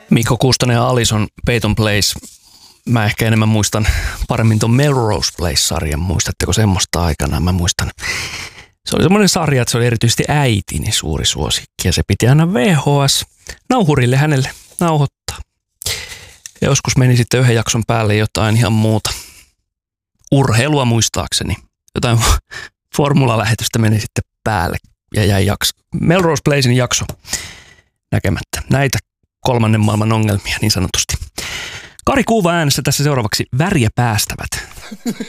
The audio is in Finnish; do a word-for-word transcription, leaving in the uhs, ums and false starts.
Mikko Kuustonen ja Alison Peyton Place. Mä ehkä enemmän muistan paremmin tuon Melrose Place-sarjan. Muistatteko semmoista aikanaan? Mä muistan. Se oli semmoinen sarja, että se oli erityisesti äitini suuri suosikki. Ja se piti aina V H S-nauhurille hänelle nauhoittaa. Ja joskus meni sitten yhden jakson päälle jotain ihan muuta. Urheilua muistaakseni. Jotain formulalähetystä meni sitten päälle ja jäi jakso. Melrose Placein jakso näkemättä. Näitä kolmannen maailman ongelmia niin sanotusti. Kari Kuuva äänessä tässä seuraavaksi Väriä päästävät.